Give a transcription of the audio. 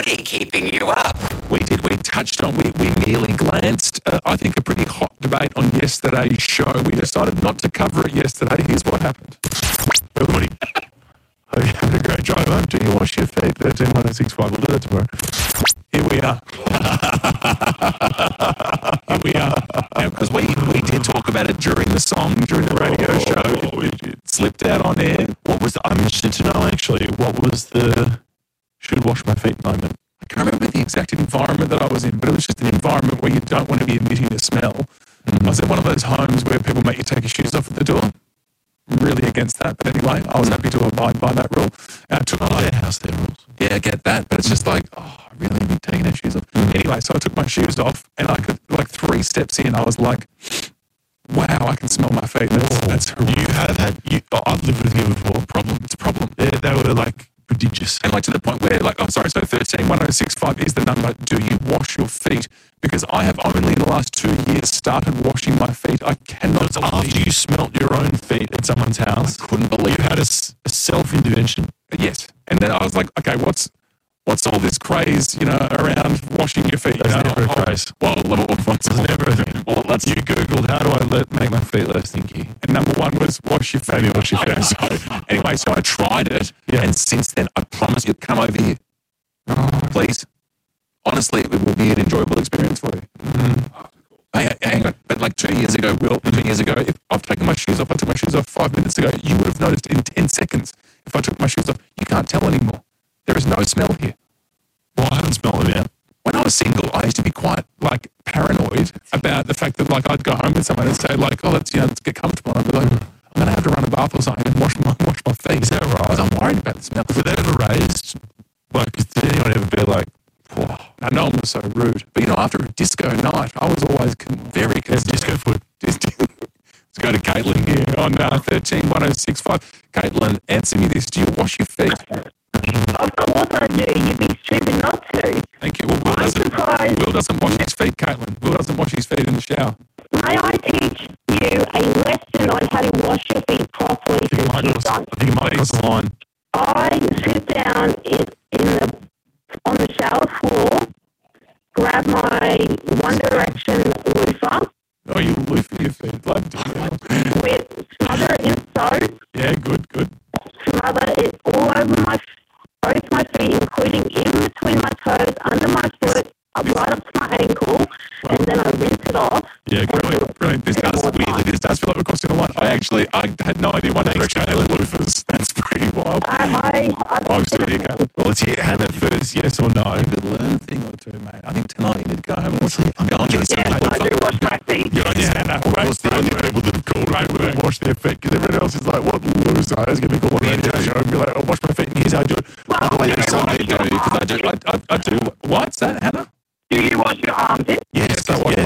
he keeping you up? We did. We touched on, we merely glanced, I think, a pretty hot debate on yesterday's show. We decided not to cover it yesterday. Here's what happened. Good morning. Hope you're having a great drive home. Do you wash your feet? 131065. We'll do that tomorrow. Here we are. Here we are. Now, because we did talk about it during the song, during the radio show. It slipped out on air. I'm interested to know, actually, what was the should wash my feet moment? I can't remember the exact environment that I was in, but it was just an environment where you don't want to be emitting a smell. I was at one of those homes where people make you take your shoes off at the door. I'm really against that, but anyway, I was happy to abide by that rule. And I took my house their rules. Yeah, I get that, but it's just like, really be taking their shoes off. Anyway, so I took my shoes off, and I could, like 3 steps in, I was like, wow, I can smell my feet. That's horrific. You had that. I've lived with you before. It's a problem. They were like prodigious. And like to the point where, like, so 131065 is the number. Do you wash your feet? Because I have only in the last 2 years started washing my feet. I cannot believe. After you smelt your own feet at someone's house, I couldn't believe you had a self-intervention. Yes. And then I was like, okay, what's all this craze, around washing your feet? There's never a craze. Well, there's never a thing. Well, you Googled, how do I make my feet less stinky? And number one was wash your feet. Wash your feet. So I tried it, and since then, I promise you, come over here. Please. Honestly, it will be an enjoyable experience for you. Hang on. But like 2 years ago, if I've taken my shoes off, I took my shoes off 5 minutes ago, you would have noticed in 10 seconds if I took my shoes off. You can't tell anymore. There is no smell here. Well, I haven't smelled it yet. When I was single, I used to be quite, paranoid about the fact that, I'd go home with someone and say, let's get comfortable. And I'd be like, I'm going to have to run a bath or something and wash my feet. Is that right? Because I'm worried about the smell. Were they ever raised? Did anyone ever be like, no one was so rude. But, after a disco night, I was always very concerned. Disco food. Let's go to Caitlin here on 131065. Caitlin, answer me this. Do you wash your feet? Of course I do. You'd be stupid not to. Thank you. Well, Will doesn't wash his feet, Caitlin. Will doesn't wash his feet in the shower. May I teach you a lesson on how to wash your feet properly? I think you might cross the line. I sit down on the shower floor, grab my One Direction loofah. Oh, you loofah your feet. Smother it in soap. Yeah, good. Smother it all over both my feet, including in between my toes, under my foot, right up to my ankle, and then I rinse it off. Yeah, brilliant. This does feel like we're crossing the line. I had no idea One Direction had loofahs. That's pretty wild. Well, let's hear Hannah first, yes or no. You could learn a thing or two, mate. I think tonight you need to go home and watch it. I'm going to I do wash my feet. Good on you, Hannah. Wait, the only people that have called right with it wash their feet, because everyone else is like, what loser is going to call a radio show and be like, I'll wash my feet, and here's how I do it. By the way, that's what I do, because I do. What's that, Hannah? Do you wash your armpits? Yes, I wash my